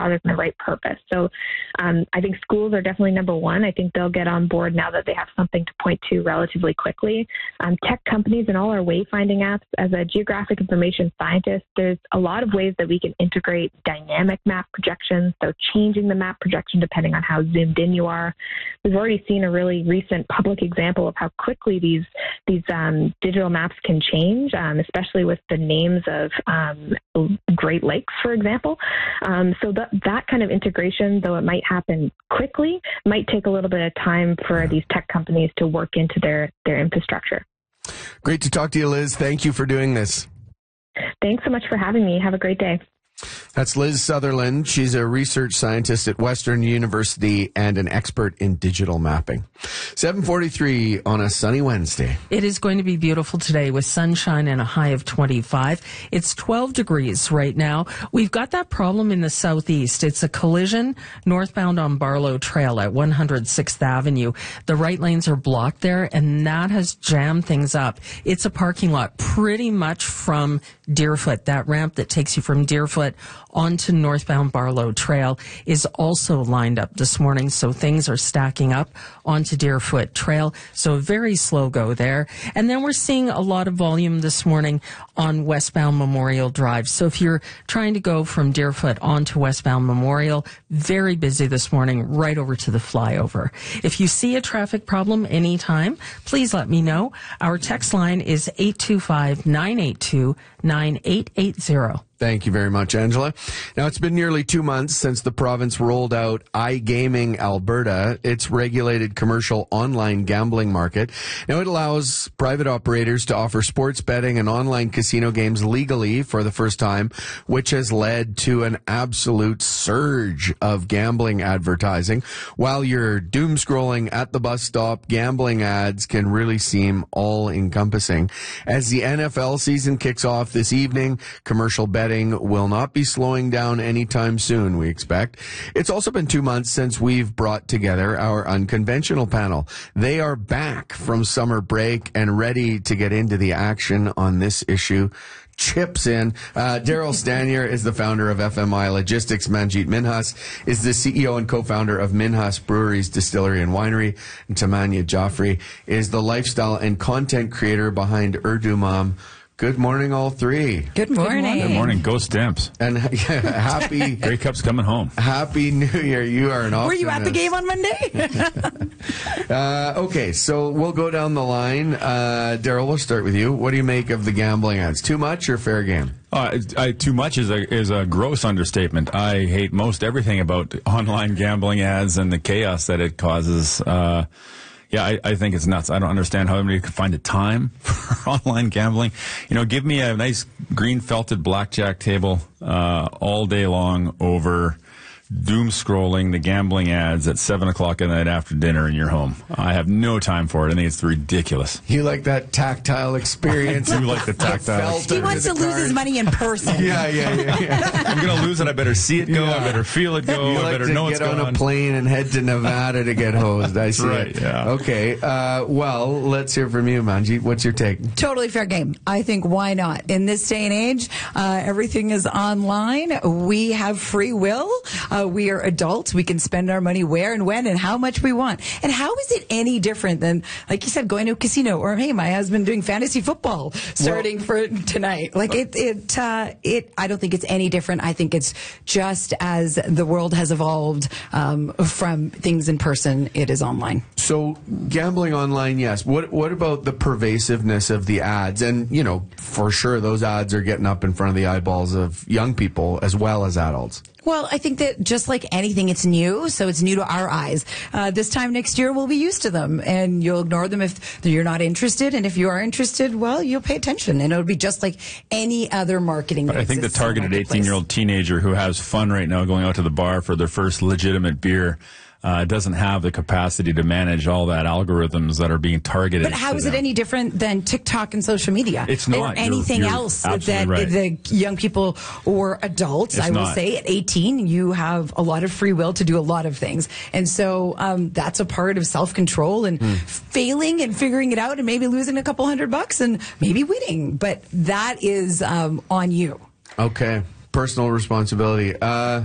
product and the right purpose. So I think schools are definitely number one. I think they'll get on board now that they have something to point to relatively quickly. Tech companies and all our wayfinding apps, as a geographic information scientist, there's a lot of ways that we can integrate dynamic map projections, so changing the map projection depending on how zoomed in you are. We've already seen a really recent public example of how quickly these digital maps can change, especially with the names of Great Lakes, for example. So that kind of integration, though it might happen quickly, might take a little bit of time for these tech companies to work into their infrastructure. Great to talk to you, Liz. Thank you for doing this. Thanks so much for having me. Have a great day. That's Liz Sutherland. She's a research scientist at Western University and an expert in digital mapping. 7:43 on a sunny Wednesday. It is going to be beautiful today with sunshine and a high of 25. It's 12 degrees right now. We've got that problem in the southeast. It's a collision northbound on Barlow Trail at 106th Avenue. The right lanes are blocked there, and that has jammed things up. It's a parking lot pretty much from Deerfoot. That ramp that takes you from Deerfoot onto northbound Barlow Trail is also lined up this morning, so things are stacking up onto Deerfoot Trail. So a very slow go there. And then we're seeing a lot of volume this morning on westbound Memorial Drive. So if you're trying to go from Deerfoot onto westbound Memorial, very busy this morning right over to the flyover. If you see a traffic problem anytime, please let me know. Our text line is 825-982-9880. Thank you very much, Angela. Now, it's been nearly 2 months since the province rolled out iGaming Alberta, its regulated commercial online gambling market. Now, it allows private operators to offer sports betting and online casino games legally for the first time, which has led to an absolute surge of gambling advertising. While you're doom scrolling at the bus stop, gambling ads can really seem all-encompassing. As the NFL season kicks off this evening, commercial betting will not be slowing down anytime soon, we expect. It's also been 2 months since we've brought together our unconventional panel. They are back from summer break and ready to get into the action on this issue. Chips in. Daryl Stanier is the founder of FMI Logistics. Manjit Minhas is the CEO and co-founder of Minhas Breweries, Distillery and Winery. And Tamanya Joffrey is the lifestyle and content creator behind Urdu Mom. Good morning, all three. Good morning. Good morning. Go Stamps. And happy Grey Cup's coming home. Happy New Year. You are an optimist. Were you at the game on Monday? Okay, so we'll go down the line. Daryl, we'll start with you. What do you make of the gambling ads? Too much or fair game? Too much is a gross understatement. I hate most everything about online gambling ads and the chaos that it causes. Yeah, I think it's nuts. I don't understand how anybody could find a time for online gambling. You know, give me a nice green felted blackjack table all day long over doom scrolling the gambling ads at 7 o'clock at night after dinner in your home. I have no time for it. I think it's ridiculous. You like that tactile experience? I do like the tactile experience. He wants to lose his money in person. Yeah. I'm going to lose it. I better see it go. Yeah. I better feel it go. I better know what's going on. Get on a plane and head to Nevada to get hosed. I see. Right, it. Yeah. Okay. Well, let's hear from you, Manjit. What's your take? Totally fair game. I think why not? In this day and age, everything is online. We have free will. We are adults. We can spend our money where and when and how much we want. And how is it any different than, like you said, going to a casino or, hey, my husband doing fantasy football starting for tonight? Like I don't think it's any different. I think it's just as the world has evolved from things in person, it is online. So gambling online, yes. What about the pervasiveness of the ads? And, you know, for sure, those ads are getting up in front of the eyeballs of young people as well as adults. Well, I think that just like anything, it's new, so it's new to our eyes. This time next year, we'll be used to them, and you'll ignore them if you're not interested. And if you are interested, well, you'll pay attention, and it'll be just like any other marketing. But I think the targeted 18-year-old teenager who has fun right now going out to the bar for their first legitimate beer doesn't have the capacity to manage all that algorithms that are being targeted. But how is it any different than TikTok and social media? It's not. Or anything else that right. the young people or adults, I will say, at 18, you have a lot of free will to do a lot of things. And so that's a part of self-control and failing and figuring it out and maybe losing a couple $100 and maybe winning. But that is on you. Okay. Personal responsibility.